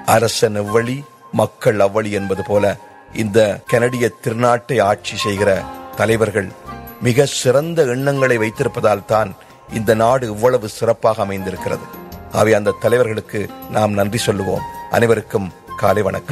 அரசன் எவ்வழி மக்கள் அவ்வழி என்பது போல இந்த கனடிய திருநாட்டை ஆட்சி செய்கிற தலைவர்கள் மிக சிறந்த எண்ணங்களை வைத்திருப்பதால் தான் இந்த நாடு இவ்வளவு சிறப்பாக அமைந்திருக்கிறது. ஆகவே அந்த தலைவர்களுக்கு நாம் நன்றி சொல்லுவோம். அனைவருக்கும் காலை வணக்கம்.